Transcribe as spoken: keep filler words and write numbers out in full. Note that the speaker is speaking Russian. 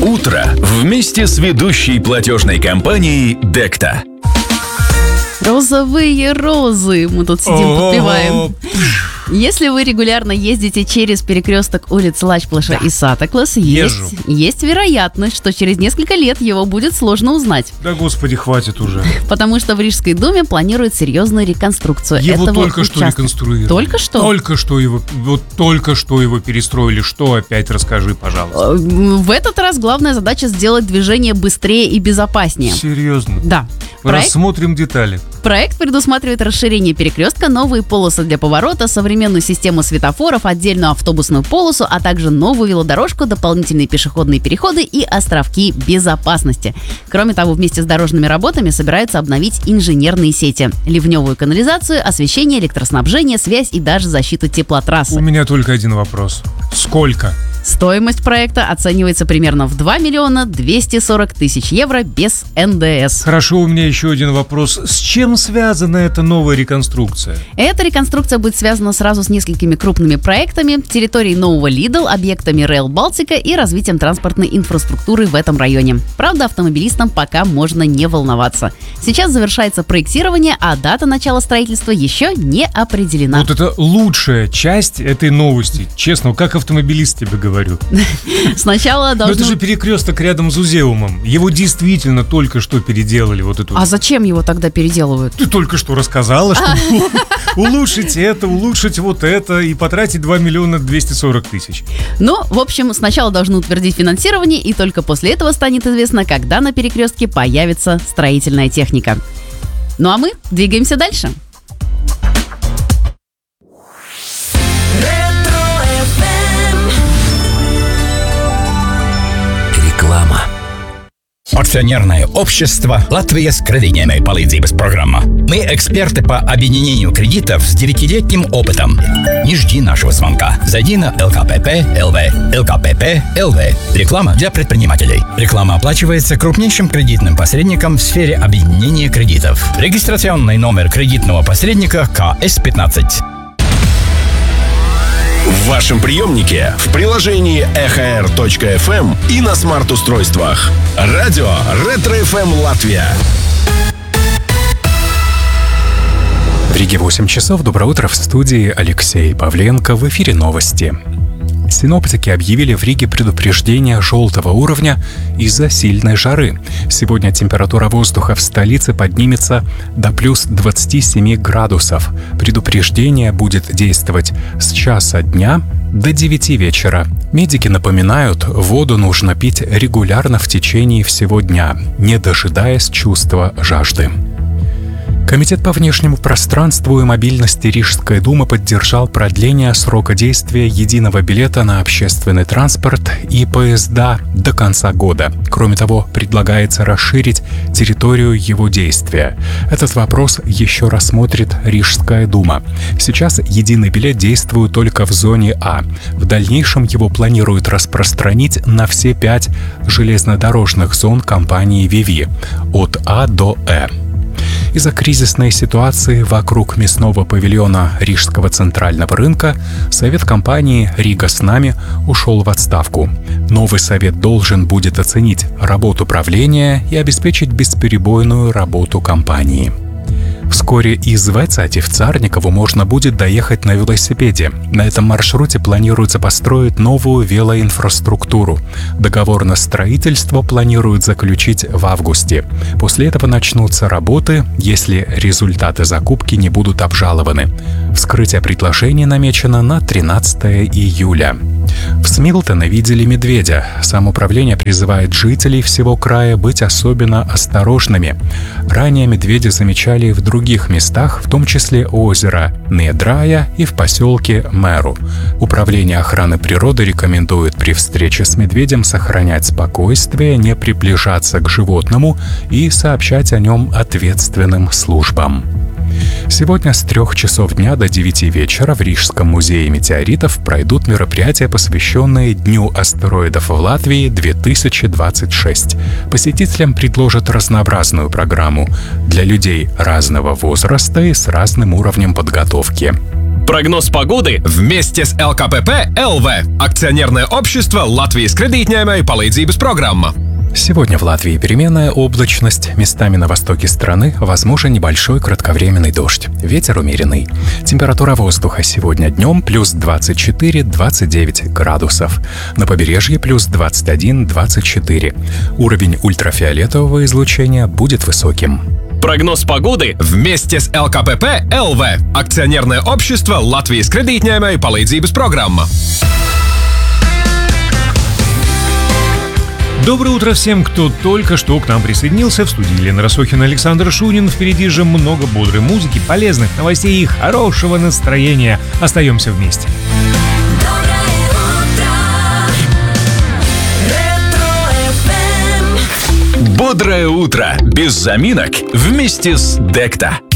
Утро вместе с ведущей платежной компанией Декта. Розовые розы. Мы тут сидим, подпеваем. Если вы регулярно ездите через перекресток улиц Лачплаша Да. и Сатоклас, есть, есть вероятность, что через несколько лет его будет сложно узнать. Да господи, хватит уже. Потому что в Рижской думе планируют серьезную реконструкцию Его этого только что участка. реконструировали. Только что? Только что его, вот только что его перестроили. Что опять, расскажи, пожалуйста. В этот раз главная задача сделать движение быстрее и безопаснее. Серьезно? Да. Проект, Рассмотрим детали. проект предусматривает расширение перекрестка, новые полосы для поворота, современную систему светофоров, отдельную автобусную полосу, а также новую велодорожку, дополнительные пешеходные переходы и островки безопасности. Кроме того, вместе с дорожными работами собираются обновить инженерные сети, ливневую канализацию, освещение, электроснабжение, связь и даже защиту теплотрассы. У меня только один вопрос. Сколько? Стоимость проекта оценивается примерно в два миллиона двести сорок тысяч евро без эн дэ эс. Хорошо, у меня еще один вопрос. С чем связана эта новая реконструкция? Эта реконструкция будет связана сразу с несколькими крупными проектами, территорией нового Lidl, объектами Rail Baltica и развитием транспортной инфраструктуры в этом районе. Правда, автомобилистам пока можно не волноваться. Сейчас завершается проектирование, а дата начала строительства еще не определена. Вот это лучшая часть этой новости. Честно, как автомобилист тебе говорю. Сначала Но должно... это же перекресток рядом с Узеумом. Его действительно только что переделали. Вот эту. А зачем его тогда переделывают? Ты только что рассказала, что улучшить это, улучшить вот это и потратить два миллиона двести сорок тысяч. Ну, в общем, сначала должны утвердить финансирование, и только после этого станет известно, когда на перекрестке появится строительная техника. Ну а мы двигаемся дальше. Реклама. Акционерное общество «Латвия с кредитной palīdzības программа». Мы эксперты по объединению кредитов с девятилетним опытом. Не жди нашего звонка. Зайди на эл ка пэ пэ точка эл ви. эл ка пэ пэ точка эл ви. Реклама для предпринимателей. Реклама оплачивается крупнейшим кредитным посредником в сфере объединения кредитов. Регистрационный номер кредитного посредника ка эс пятнадцать. В вашем приемнике, в приложении эхо эр точка эф эм и на смарт-устройствах. Радио Ретро эф эм Латвия. В Риге восемь часов. Доброе утро, в студии Алексей Павленко. В эфире новости. Синоптики объявили в Риге предупреждение желтого уровня из-за сильной жары. Сегодня температура воздуха в столице поднимется до плюс двадцати семи градусов. Предупреждение будет действовать с часа дня до девяти вечера. Медики напоминают, воду нужно пить регулярно в течение всего дня, не дожидаясь чувства жажды. Комитет по внешнему пространству и мобильности Рижской думы поддержал продление срока действия единого билета на общественный транспорт и поезда до конца года. Кроме того, предлагается расширить территорию его действия. Этот вопрос еще рассмотрит Рижская дума. Сейчас единый билет действует только в зоне А. В дальнейшем его планируют распространить на все пять железнодорожных зон компании Виви от А до Э. Из-за кризисной ситуации вокруг мясного павильона Рижского центрального рынка совет компании «Рига с нами» ушел в отставку. Новый совет должен будет оценить работу правления и обеспечить бесперебойную работу компании. Вскоре из Вецати в Царникову можно будет доехать на велосипеде. На этом маршруте планируется построить новую велоинфраструктуру. Договор на строительство планируют заключить в августе. После этого начнутся работы, если результаты закупки не будут обжалованы. Вскрытие предложений намечено на тринадцатое июля. В Смилтоне видели медведя. Самоуправление призывает жителей всего края быть особенно осторожными. Ранее медведя замечали в других местах, в том числе у озера Недрая и в поселке Мэру. Управление охраны природы рекомендует при встрече с медведем сохранять спокойствие, не приближаться к животному и сообщать о нем ответственным службам. Сегодня с трех часов дня до девяти вечера в Рижском музее метеоритов пройдут мероприятия, посвященные Дню астероидов в Латвии две тысячи двадцать шесть. Посетителям предложат разнообразную программу для людей разного возраста и с разным уровнем подготовки. Прогноз погоды Вместе с эл ка пэ пэ эл вэ. Акционерное общество Латвijas кредитņēmēju palīdzības программа. Сегодня в Латвии переменная облачность. Местами на востоке страны возможен небольшой кратковременный дождь. Ветер умеренный. Температура воздуха сегодня днем плюс двадцать четыре - двадцать девять градусов. На побережье плюс двадцать один - двадцать четыре. Уровень ультрафиолетового излучения будет высоким. Прогноз погоды Вместе с эл ка пэ пэ эл вэ. Акционерное общество Латвijas kreditņēmēju palīdzības программа. Доброе утро всем, кто только что к нам присоединился. В студии Елена Росохина, Александр Шунин. Впереди же много бодрой музыки, полезных новостей и хорошего настроения. Остаемся вместе. Бодрое утро без заминок вместе с Декта.